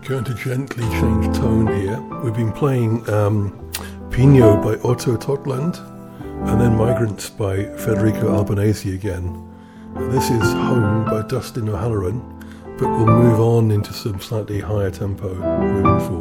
going to gently change tone here. We've been playing Pino by Otto Totland and then Migrants by Federico Albanese again. This is Home by Dustin O'Halloran, but we'll move on into some slightly higher tempo moving forward.